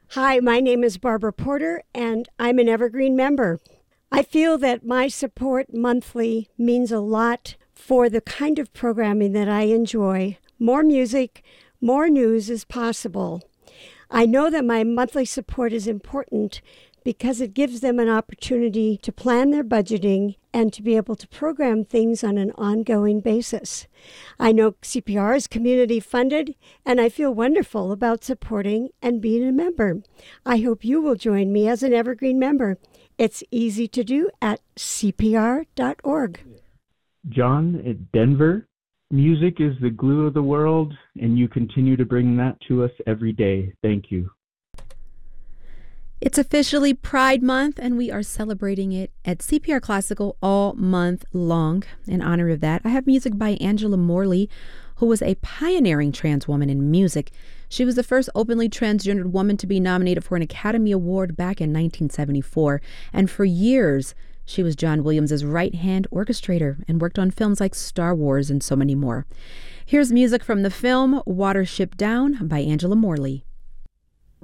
Hi, my name is Barbara Porter, and I'm an Evergreen member. I feel that my support monthly means a lot for the kind of programming that I enjoy. More music, more news is possible. I know that my monthly support is important because it gives them an opportunity to plan their budgeting and to be able to program things on an ongoing basis. I know CPR is community funded, and I feel wonderful about supporting and being a member. I hope you will join me as an Evergreen member. It's easy to do at cpr.org. John at Denver. Music is the glue of the world, and you continue to bring that to us every day. Thank you. It's officially Pride Month, and we are celebrating it at CPR Classical all month long. In honor of that, I have music by Angela Morley, who was a pioneering trans woman in music. She was the first openly transgendered woman to be nominated for an Academy Award back in 1974, and for years, she was John Williams' right-hand orchestrator and worked on films like Star Wars and so many more. Here's music from the film Watership Down by Angela Morley.